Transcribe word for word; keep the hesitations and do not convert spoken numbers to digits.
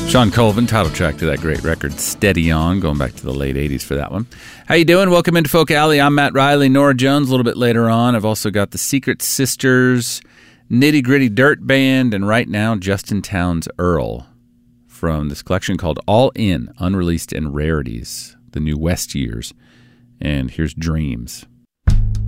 Sean Colvin, title track to that great record, Steady On, going back to the late eighties for that one. How you doing? Welcome into Folk Alley. I'm Matt Riley, Nora Jones a little bit later on. I've also got the Secret Sisters, Nitty Gritty Dirt Band, and right now, Justin Townes Earl from this collection called All In, Unreleased and Rarities, the New West Years. And here's Dreams.